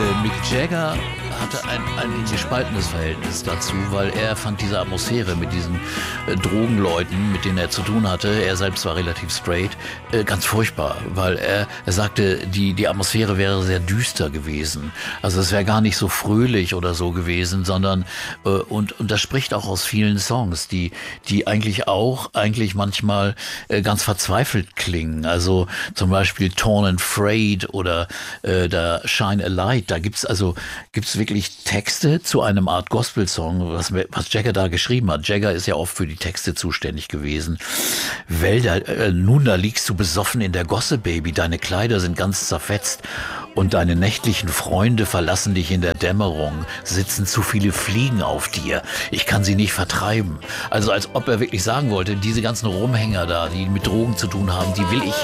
Mick Jagger hatte ein gespaltenes Verhältnis dazu, weil er fand diese Atmosphäre mit diesen Drogenleuten, mit denen er zu tun hatte, er selbst war relativ straight, ganz furchtbar, weil er sagte, die Atmosphäre wäre sehr düster gewesen. Also es wäre gar nicht so fröhlich oder so gewesen, sondern und das spricht auch aus vielen Songs, die eigentlich manchmal ganz verzweifelt klingen. Also zum Beispiel Torn and Frayed oder da Shine a Light, da gibt's wirklich Texte zu einem Art Gospel-Song, was Jagger da geschrieben hat. Jagger ist ja oft für die Texte zuständig gewesen. Wälder, nun da liegst du besoffen in der Gosse, Baby, deine Kleider sind ganz zerfetzt und deine nächtlichen Freunde verlassen dich in der Dämmerung, sitzen zu viele Fliegen auf dir, ich kann sie nicht vertreiben. Also als ob er wirklich sagen wollte, diese ganzen Rumhänger da, die mit Drogen zu tun haben, die will ich